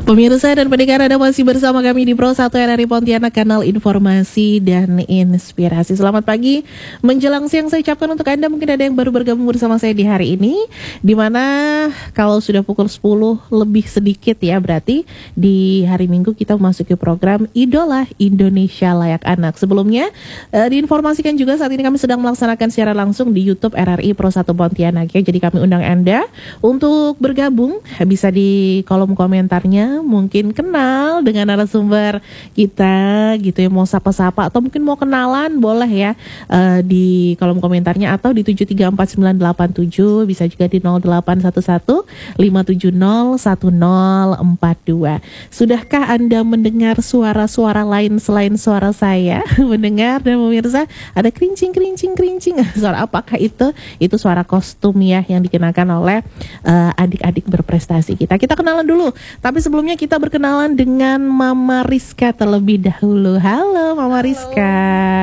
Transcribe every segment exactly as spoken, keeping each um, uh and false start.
Pemirsa dan pendengar, Anda masih bersama kami di Pro satu R R I Pontianak, kanal informasi dan inspirasi. Selamat pagi menjelang siang saya ucapkan untuk Anda. Mungkin ada yang baru bergabung bersama saya di hari ini, dimana kalau sudah pukul sepuluh lebih sedikit ya, berarti di hari Minggu kita memasuki program Idola Indonesia Layak Anak. Sebelumnya eh, diinformasikan juga saat ini kami sedang melaksanakan secara langsung di YouTube R R I Pro satu Pontianak ya. Jadi kami undang Anda untuk bergabung, bisa di kolom komentarnya, mungkin kenal dengan narasumber kita gitu ya, mau sapa-sapa atau mungkin mau kenalan boleh ya, uh, di kolom komentarnya atau di tujuh tiga empat sembilan delapan tujuh, bisa juga di nol delapan satu satu lima tujuh nol satu nol empat dua. Sudahkah Anda mendengar suara-suara lain selain suara saya? Mendengar dan pemirsa ada kerincing kerincing kerincing. Suara apakah itu? Itu suara kostum ya yang dikenakan oleh uh, adik-adik berprestasi kita. Kita kenalan dulu, tapi sebelumnya kita berkenalan dengan Mama Rizka terlebih dahulu. Halo Mama Halo. Rizka.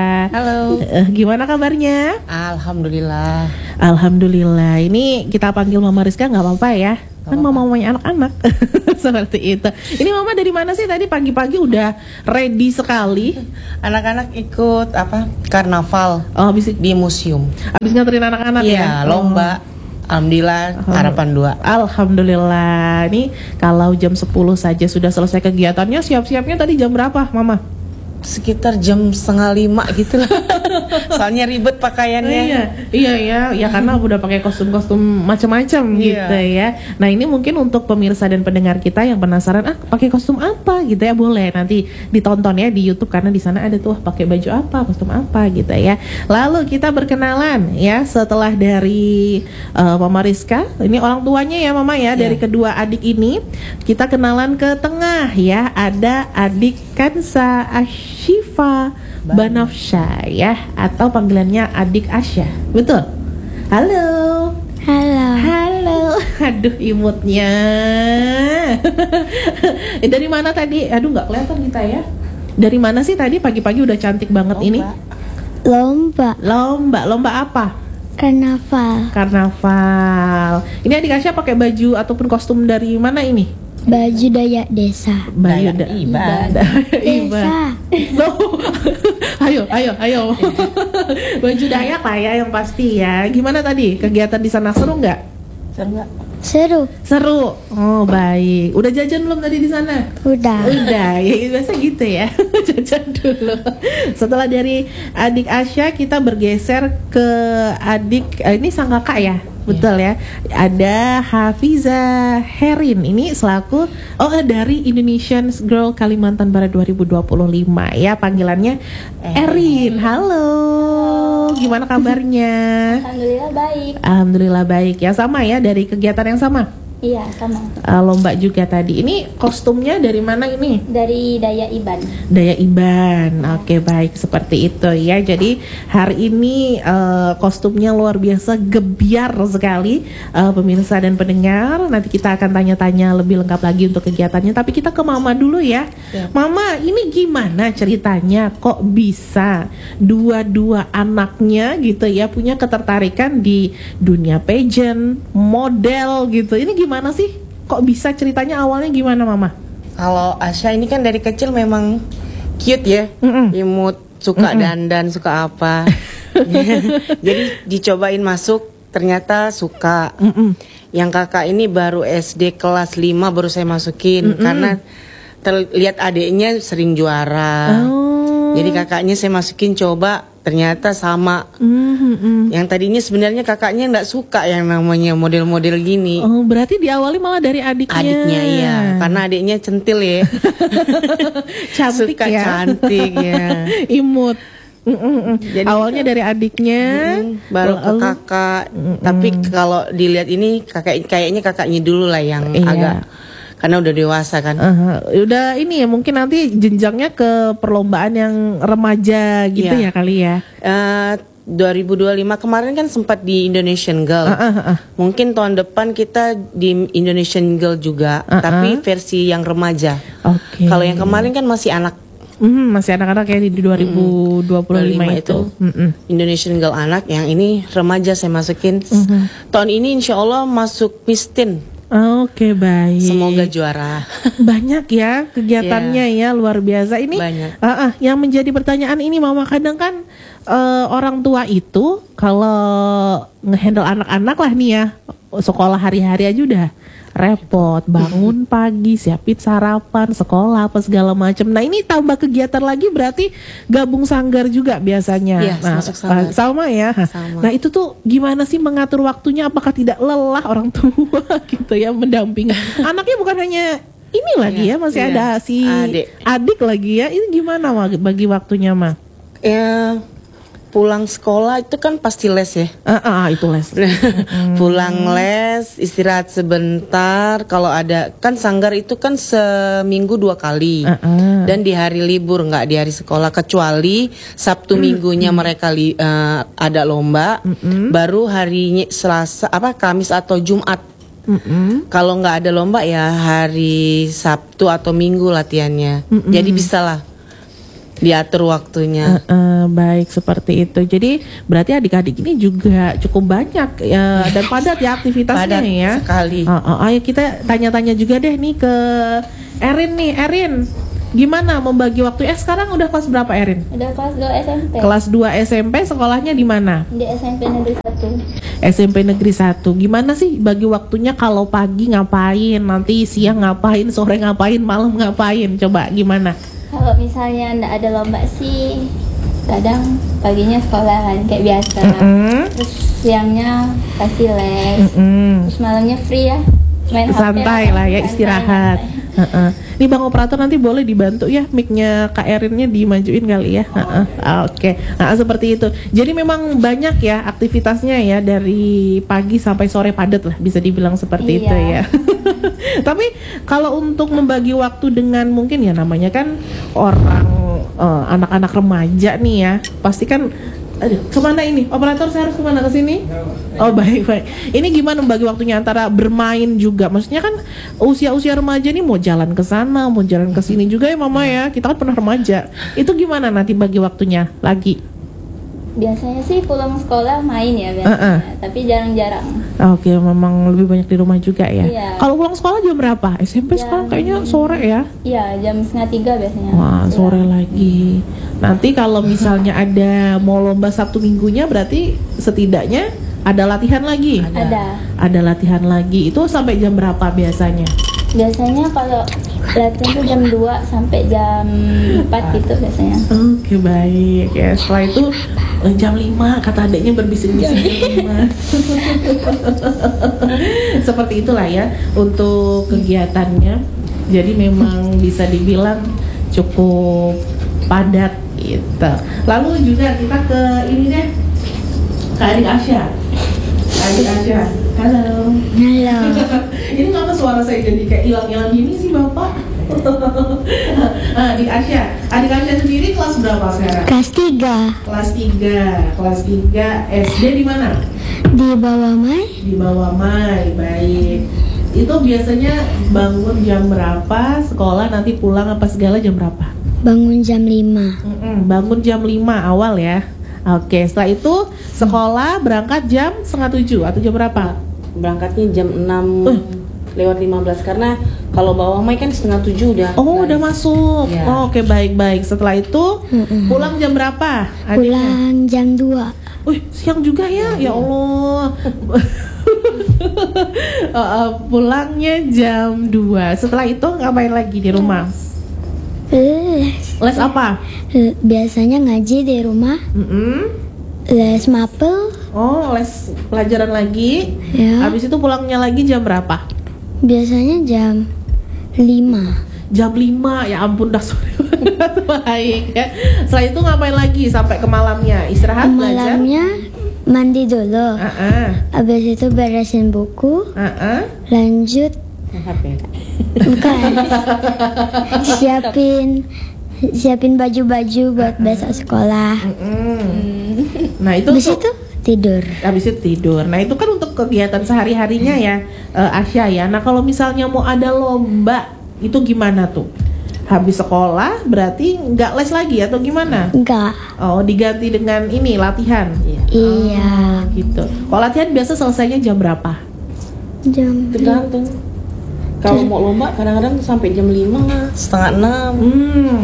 Halo. Uh, gimana kabarnya? Alhamdulillah. Alhamdulillah. Ini kita panggil Mama Rizka nggak apa-apa ya? Kan mama mamanya anak-anak. Seperti itu. Ini Mama dari mana sih? Tadi pagi-pagi udah ready sekali. Anak-anak ikut apa? Karnaval. Oh, habis di museum. Habis nganterin anak-anak ya? Iya, lomba. Oh. Alhamdulillah, harapan dua. Alhamdulillah. Ini kalau jam sepuluh saja sudah selesai kegiatannya, siap-siapnya tadi jam berapa, Mama? Sekitar jam setengah lima gitu lah. Soalnya ribet pakaiannya. Iya, iya ya, ya karena udah pakai kostum-kostum macam-macam gitu ya. Nah ini mungkin untuk pemirsa dan pendengar kita yang penasaran, ah pakai kostum apa gitu ya, boleh nanti ditonton ya di YouTube karena di sana ada tuh pakai baju apa, kostum apa gitu ya. Lalu kita berkenalan ya setelah dari uh, Mama Rizka, ini orang tuanya ya Mama ya, dari yeah. kedua adik ini kita kenalan ke tengah ya, ada adik Kansa Ashifa Banafsha ya, atau panggilannya adik Asya, betul? Halo. Halo. Halo. Aduh imutnya. eh, dari mana tadi? Aduh nggak kelihatan kita ya. Dari mana sih tadi pagi-pagi udah cantik banget Lomba. ini? Lomba. Lomba. Lomba apa? Karnaval. Karnaval. Ini adik Asya pakai baju ataupun kostum dari mana ini? Baju Dayak Desa. Baju Dayak Iban. Desa. Loh. Ayo, ayo, ayo. Baju Dayak lah ya yang pasti ya. Gimana tadi kegiatan di sana, seru nggak? Seru nggak? Seru. Seru. Oh baik. Udah jajan belum tadi di sana? Udah. Udah. Ya biasa gitu ya. Jajan dulu. Setelah dari adik Asya kita bergeser ke adik eh, ini sang kakak ya. Betul ya. Ada Hafiza Herin, ini selaku oh dari Indonesian Girl Kalimantan Barat dua ribu dua puluh lima ya, panggilannya Erin. Halo. Gimana kabarnya? Alhamdulillah baik. Alhamdulillah baik ya, sama ya dari kegiatan yang sama. Iya, sama. Uh, lomba juga tadi. Ini kostumnya dari mana ini? Dari Dayak Iban. Dayak Iban. Oke, baik, seperti itu ya. Jadi hari ini uh, kostumnya luar biasa gebiar sekali, uh, pemirsa dan pendengar. Nanti kita akan tanya-tanya lebih lengkap lagi untuk kegiatannya. Tapi kita ke Mama dulu ya. ya. Mama, ini gimana ceritanya kok bisa dua-dua anaknya gitu ya punya ketertarikan di dunia pageant, model gitu. Ini gimana? Gimana sih? Kok bisa ceritanya awalnya gimana Mama? Kalau Asya ini kan dari kecil memang cute ya, Mm-mm. imut, suka Mm-mm. dandan, suka apa. Jadi dicobain masuk, ternyata suka. Mm-mm. Yang kakak ini baru S D kelas lima baru saya masukin. Mm-mm. Karena terlihat adiknya sering juara. Oh. Jadi kakaknya saya masukin coba, ternyata sama. Mm-hmm. Yang tadinya sebenarnya kakaknya nggak suka yang namanya model-model gini. Oh, berarti diawali malah dari adiknya. Adiknya iya, karena adiknya centil ya. Cantik suka ya. Cantik ya. Imut. Mm-mm. Jadi awalnya dari adiknya, mm, baru ke kakak. Mm-mm. Tapi kalau dilihat ini kakak kayaknya kakaknya dulu lah yang iya. agak. Karena udah dewasa kan. Uh, udah ini ya, mungkin nanti jenjangnya ke perlombaan yang remaja gitu yeah. ya kali ya. Uh, dua ribu dua puluh lima kemarin kan sempat di Indonesian Girl. Uh, uh, uh. Mungkin tahun depan kita di Indonesian Girl juga, uh, uh. tapi versi yang remaja. Okay. Kalau yang kemarin kan masih anak. Mm, masih anak-anak ya di dua ribu dua puluh lima mm, itu. Mm-mm. Indonesian Girl anak, yang ini remaja saya masukin. Mm-hmm. Tahun ini insya Allah masuk Miss Teen. Oke, baik. Semoga juara. Banyak ya kegiatannya ya, luar biasa. Ini uh, uh, yang menjadi pertanyaan ini Mama, kadang kan uh, orang tua itu kalau ngehandle anak-anak lah nih ya, sekolah hari-hari aja udah repot, bangun pagi, siapin sarapan, sekolah apa segala macam. Nah ini tambah kegiatan lagi berarti gabung sanggar juga biasanya. Iya, nah, masuk sanggar. sama ya. Sama. Nah itu tuh gimana sih mengatur waktunya? Apakah tidak lelah orang tua gitu ya mendampingi? Anaknya bukan hanya ini lagi ya, masih iya. ada si adik. adik lagi ya. Ini gimana Ma, bagi waktunya Ma? Ya, pulang sekolah itu kan pasti les ya. Ah, uh, uh, itu les. Pulang les, istirahat sebentar. Kalau ada kan sanggar itu kan seminggu dua kali. Uh, uh. Dan di hari libur, nggak di hari sekolah, kecuali Sabtu minggunya mereka li, uh, ada lomba. Mm-mm. Baru harinya Selasa apa Kamis atau Jumat. Mm-mm. Kalau nggak ada lomba ya hari Sabtu atau Minggu latihannya. Mm-mm. Jadi bisalah diatur waktunya. Uh, uh, baik seperti itu. Jadi berarti adik-adik ini juga cukup banyak ya, dan padat ya aktivitasnya Padat ya. sekali. Uh, uh, ayo kita tanya-tanya juga deh nih ke Erin nih. Erin, gimana membagi waktu? Eh sekarang udah kelas berapa Erin? Udah kelas dua S M P. Kelas dua S M P, sekolahnya di mana? Di S M P Negeri satu. S M P Negeri satu. Gimana sih bagi waktunya, kalau pagi ngapain, nanti siang ngapain, sore ngapain, malam ngapain? Coba gimana? Kalau misalnya nggak ada lomba sih, kadang paginya sekolahan kayak biasa. Mm-mm. Terus siangnya pasti les. Mm-mm. Terus malamnya free ya, main H P Santai lah ya, santai, istirahat. santai. Heeh. Nih Bang Operator nanti boleh dibantu ya mic-nya Kak Erinnya dimajuin kali ya. Heeh. Oke. Nah, seperti itu. Jadi memang banyak ya aktivitasnya ya, dari pagi sampai sore padat lah, bisa dibilang seperti Iya. itu ya. Tapi kalau untuk membagi waktu dengan mungkin ya namanya kan orang eh, anak-anak remaja nih ya, pasti kan. Aduh, kemana ini? Operator saya harus kemana, ke sini? Oh baik baik. Ini gimana membagi waktunya antara bermain juga? Maksudnya kan usia-usia remaja nih mau jalan ke sana, mau jalan ke sini juga ya Mama ya. Kita kan pernah remaja. Itu gimana nanti bagi waktunya lagi? Biasanya sih pulang sekolah main ya biasanya, Uh-uh. tapi jarang-jarang. Oke, memang lebih banyak di rumah juga ya. Iya. Kalau pulang sekolah jam berapa? S M P Jam- sekarang kayaknya sore ya. Iya, jam setengah tiga biasanya. Wah, Pulang. sore lagi. Nanti kalau misalnya ada mau lomba Sabtu minggunya, berarti setidaknya ada latihan lagi. Ada. Ada latihan lagi. Itu sampai jam berapa biasanya? Biasanya kalau latihan tuh jam dua sampai jam empat gitu biasanya. Oke, baik ya. Setelah itu eh, jam lima kata adiknya berbisik-bisik jam lima. Seperti itulah ya untuk kegiatannya. Jadi memang bisa dibilang cukup padat gitu. Lalu juga kita ke ini deh, ke adik Asya. Adik Asya, halo. Halo. Ini kenapa suara saya jadi kayak hilang-hilang gini sih Bapak? Adik Asya, adik Asya sendiri kelas berapa sekarang? Kelas tiga Kelas tiga, kelas tiga S D di mana? di bawah Mai. Di bawah Mai, baik. Itu biasanya bangun jam berapa? Sekolah nanti pulang apa segala jam berapa? Bangun jam lima. Mm-mm, bangun jam lima awal ya. Oke, setelah itu sekolah berangkat jam setengah tujuh atau jam berapa? Berangkatnya jam enam Uh. lewat lima belas karena kalau bawah Mai kan setengah tujuh udah. Oh, udah Nice. masuk. Ya. Oh, oke, baik-baik. Setelah itu Mm-mm. pulang jam berapa? Adiknya? Pulang jam dua. Wih, siang juga ya, ya Allah. Uh, uh, pulangnya jam dua. Setelah itu ngapain lagi di rumah? Les. Les apa? Eh, Biasanya ngaji di rumah. Mm-mm. Les mapel. Oh, les pelajaran lagi. Ya. Habis itu pulangnya lagi jam berapa? Biasanya jam lima. Jam lima, ya ampun dah sore banget. Baik ya. Setelah itu ngapain lagi sampai ke malamnya? Istirahat, belajar? Malamnya mandi dulu. Ah, Habis itu beresin buku. ah, ah. Lanjut H P. bukan. siapin siapin baju-baju buat besok sekolah. Mm-mm. Nah itu Habis tuh- itu tidur. habis itu tidur. Nah itu kan untuk kegiatan sehari-harinya ya, eh, Asya ya. Nah kalau misalnya mau ada lomba, itu gimana tuh? Habis sekolah berarti nggak les lagi atau gimana? Enggak. Oh, diganti dengan ini latihan. Iya. Iya. Oh, gitu. Kalau latihan biasa selesainya jam berapa? Jam Tergantung. Kalau mau lomba kadang-kadang sampai jam lima, setengah enam. Hmm.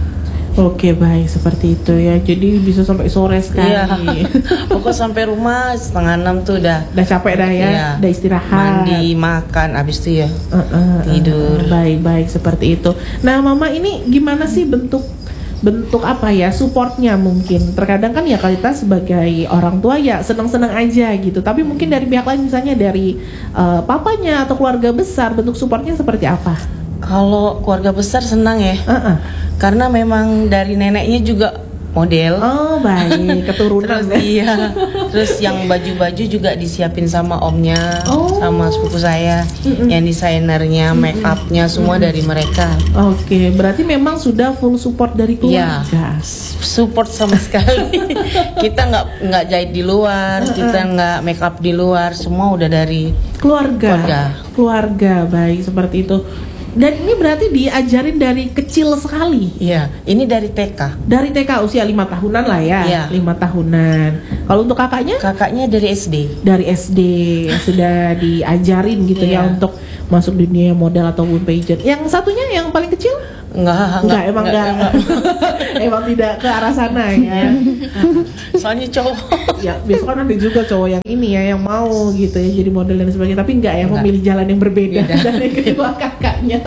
Oke, baik, seperti itu ya. Jadi bisa sampai sore sekali. Iya. Pokok sampai rumah setengah enam tuh udah Udah capek dah ya, Iya. udah istirahat. mandi, makan, abis itu ya Uh, uh, tidur. uh, Baik-baik seperti itu. Nah, Mama ini gimana sih bentuk bentuk apa ya supportnya mungkin? Terkadang kan ya kita sebagai orang tua ya senang-senang aja gitu. Tapi mungkin dari pihak lain misalnya dari uh, papanya atau keluarga besar bentuk supportnya seperti apa? Kalau keluarga besar senang ya, Uh-uh. karena memang dari neneknya juga model. Oh baik, keturunan Terus ya. iya, terus yang baju-baju juga disiapin sama omnya, Oh. sama sepupu saya, yang desainernya, make upnya semua dari mereka. Oke, berarti memang sudah full support dari Iya, keluarga. support sama sekali. Kita nggak nggak jahit di luar, kita nggak make up di luar, semua udah dari Keluarga. Keluarga. Keluarga, baik seperti itu. Dan ini berarti diajarin dari kecil sekali. Iya, ini dari T K. Dari T K usia lima tahunan lah ya. Iya. lima tahunan. Kalau untuk kakaknya Kakaknya dari S D. dari S D sudah diajarin gitu ya Iya. untuk masuk dunia model ataupun pageant. Yang satunya yang paling kecil? Enggak, Enggak, emang enggak. Emang tidak ke arah sana ya. Soalnya cowok. Ya, biasa kan ada juga cowok yang ini ya yang mau gitu ya jadi model dan sebagainya, tapi enggak ya, Enggak. memilih jalan yang berbeda Beda. dari kedua kakaknya.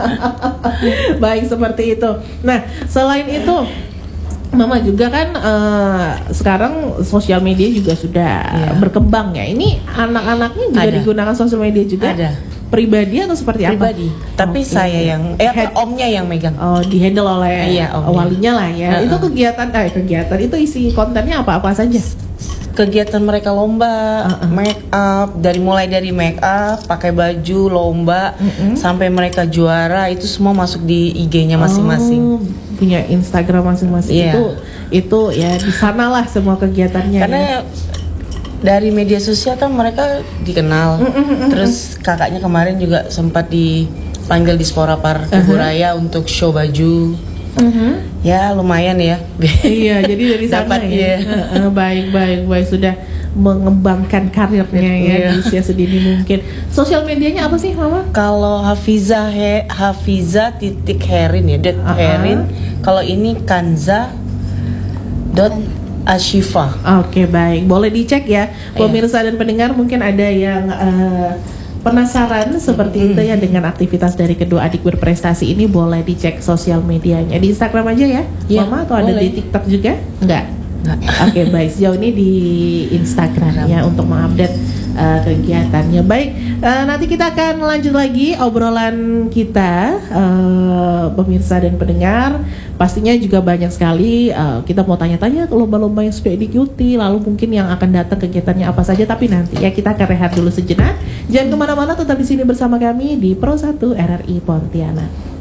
Baik seperti itu. Nah, selain itu Mama juga kan eh, sekarang sosial media juga sudah Iya. berkembang ya. Ini anak-anaknya juga Ada. digunakan sosial media juga? Ada. Pribadi atau seperti apa? Pribadi. Tapi Oke. saya yang eh Head- apa, omnya yang megang. Oh, dihandle oleh Iya, omnya. walinya lah ya. Uh-uh. Itu kegiatan, eh kegiatan itu isi kontennya apa-apa saja? Kegiatan mereka lomba, Uh-uh. make up, dari mulai dari make up, pakai baju lomba, Mm-mm. sampai mereka juara itu semua masuk di I G-nya masing-masing. Oh, punya Instagram masing-masing. Iya. Itu itu ya di sanalah semua kegiatannya. Karena ya. dari media sosial kan mereka dikenal. Terus kakaknya kemarin juga sempat dipanggil di Spora Par Kuburaya untuk show baju. Mhm. Ya lumayan ya. Iya, jadi dari sana Dapat, ya. iya. Heeh, baik, baik, baik, sudah mengembangkan karirnya ya Iya. di usia sedini mungkin. Sosial medianya apa sih, Mama? Kalau Hafiza he, Hafiza titik Herin ya, dot Uh-uh. Herin. Kalau ini Kanza dot Ashifa. Oke, baik. Boleh dicek ya. Iya. Pemirsa dan pendengar mungkin ada yang eh, penasaran seperti itu ya dengan aktivitas dari kedua adik berprestasi ini, boleh dicek sosial medianya. Di Instagram aja ya, Iya, Mama, atau ada boleh. di TikTok juga? Enggak. Nggak. Oke, baik. Sejauh ini di Instagram ya untuk mengupdate uh, kegiatannya. Baik, uh, nanti kita akan lanjut lagi obrolan kita, uh, pemirsa dan pendengar. Pastinya juga banyak sekali uh, kita mau tanya-tanya ke lomba-lomba yang sudah diikuti, lalu mungkin yang akan datang kegiatannya apa saja. Tapi nanti ya kita akan rehat dulu sejenak. Jangan kemana-mana, tetap di sini bersama kami di Pro satu R R I Pontianak.